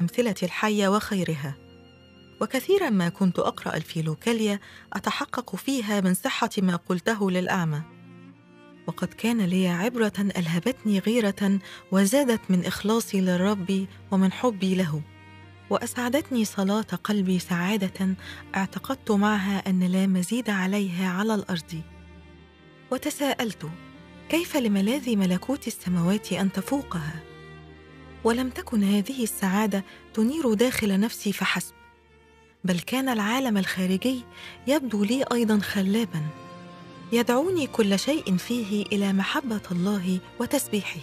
الأمثلة الحية وخيرها. وكثيرا ما كنت أقرأ الفيلوكالية أتحقق فيها من صحة ما قلته للأعمى. وقد كان لي عبرة ألهبتني غيرة وزادت من إخلاصي للرب ومن حبي له، وأسعدتني صلاة قلبي سعادة اعتقدت معها أن لا مزيد عليها على الأرض. وتساءلت: كيف لملاذ ملكوت السماوات أن تفوقها؟ ولم تكن هذه السعادة تنير داخل نفسي فحسب، بل كان العالم الخارجي يبدو لي أيضاً خلاباً، يدعوني كل شيء فيه إلى محبة الله وتسبيحه.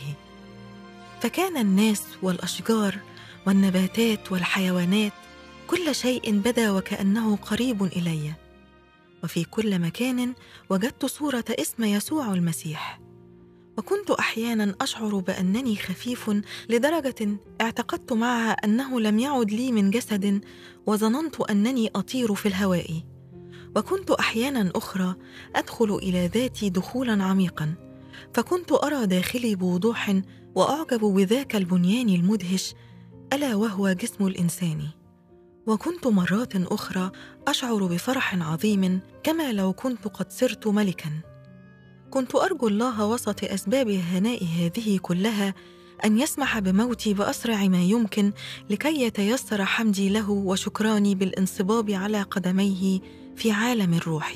فكان الناس والأشجار والنباتات والحيوانات كل شيء بدا وكأنه قريب إلي، وفي كل مكان وجدت صورة اسم يسوع المسيح. وكنت أحياناً أشعر بأنني خفيف لدرجة اعتقدت معها أنه لم يعد لي من جسد، وظننت أنني أطير في الهواء. وكنت أحياناً أخرى أدخل إلى ذاتي دخولاً عميقاً، فكنت أرى داخلي بوضوح وأعجب بذاك البنيان المدهش ألا وهو جسم الإنسان. وكنت مرات أخرى أشعر بفرح عظيم كما لو كنت قد صرت ملكاً. كنت أرجو الله وسط أسباب هناء هذه كلها أن يسمح بموتي بأسرع ما يمكن لكي يتيسر حمدي له وشكراني بالانصباب على قدميه في عالم الروح.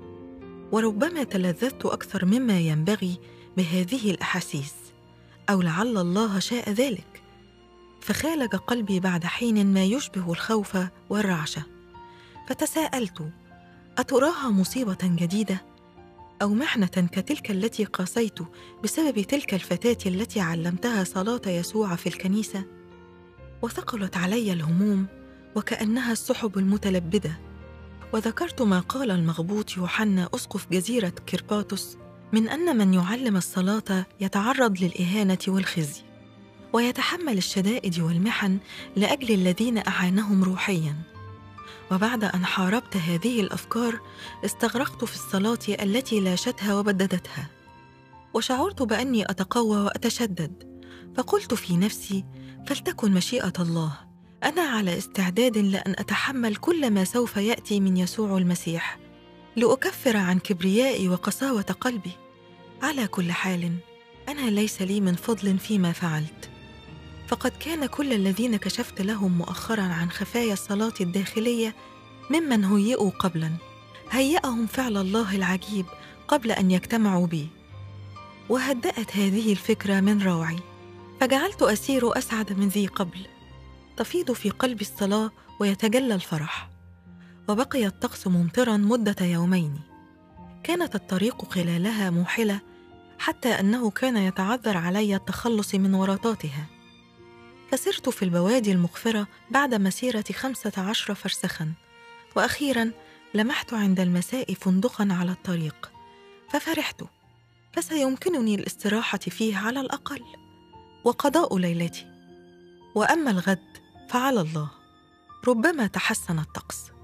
وربما تلذذت أكثر مما ينبغي بهذه الأحاسيس، أو لعل الله شاء ذلك، فخالج قلبي بعد حين ما يشبه الخوف والرعشة. فتساءلت: أتراها مصيبة جديدة أو محنة كتلك التي قاسيت بسبب تلك الفتاة التي علمتها صلاة يسوع في الكنيسة؟ وثقلت علي الهموم وكأنها السحب المتلبدة. وذكرت ما قال المغبوط يوحنا أسقف جزيرة كيرباتوس من أن من يعلم الصلاة يتعرض للإهانة والخزي، ويتحمل الشدائد والمحن لأجل الذين أعانهم روحياً. وبعد أن حاربت هذه الأفكار استغرقت في الصلاة التي لاشتها وبددتها، وشعرت بأني أتقوى وأتشدد. فقلت في نفسي: فلتكن مشيئة الله، أنا على استعداد لأن أتحمل كل ما سوف يأتي من يسوع المسيح لأكفر عن كبريائي وقساوة قلبي. على كل حال أنا ليس لي من فضل فيما فعلت، فقد كان كل الذين كشفت لهم مؤخراً عن خفايا الصلاة الداخلية ممن هيئوا قبلاً، هيئهم فعل الله العجيب قبل أن يجتمعوا بي. وهدأت هذه الفكرة من روعي، فجعلت أسير أسعد من ذي قبل. تفيض في قلبي الصلاة ويتجلى الفرح. وبقي الطقس ممطراً مدة يومين، كانت الطريق خلالها موحلة حتى أنه كان يتعذر علي التخلص من ورطاتها. فسرت في البوادي المغفرة بعد مسيرة 15 فرسخاً، وأخيراً لمحت عند المساء فندقاً على الطريق، ففرحت، فسيمكنني الاستراحة فيه على الأقل وقضاء ليلتي. وأما الغد فعلى الله، ربما تحسن الطقس.